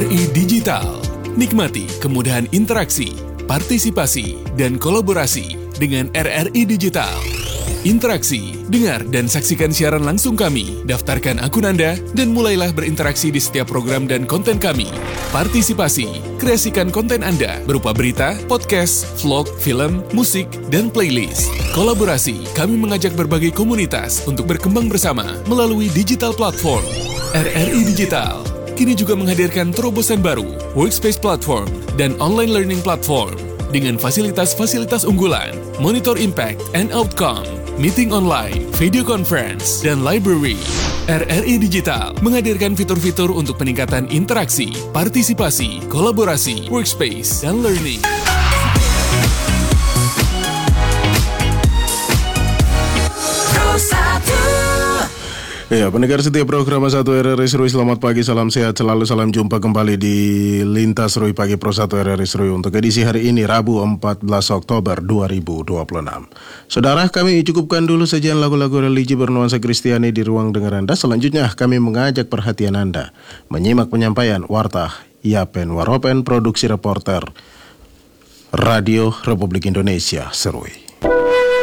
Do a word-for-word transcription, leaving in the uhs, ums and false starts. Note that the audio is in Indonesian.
I Digital. Nikmati kemudahan interaksi, partisipasi, dan kolaborasi dengan R R I Digital. Interaksi, dengar dan saksikan siaran langsung kami, daftarkan akun Anda, dan mulailah berinteraksi di setiap program dan konten kami. Partisipasi, kreasikan konten Anda berupa berita, podcast, vlog, film, musik, dan playlist. Kolaborasi, kami mengajak berbagai komunitas untuk berkembang bersama melalui digital platform. R R I Digital kini juga menghadirkan terobosan baru, workspace platform, dan online learning platform dengan fasilitas-fasilitas unggulan, monitor impact and outcome, meeting online, video conference, dan library. R R I Digital menghadirkan fitur-fitur untuk peningkatan interaksi, partisipasi, kolaborasi, workspace, dan learning. Ya, pendengar setiap program satu R R I Seruy, selamat pagi, salam sehat selalu, salam jumpa kembali di Lintas Seruy Pagi Pro satu R R I Seruy untuk edisi hari ini, Rabu empat belas Oktober dua ribu dua puluh enam. Saudara, kami cukupkan dulu sajian lagu-lagu religi bernuansa Kristiani di ruang dengar Anda. Selanjutnya kami mengajak perhatian Anda menyimak penyampaian Wartah Yapen Waropen, produksi reporter Radio Republik Indonesia Seruy.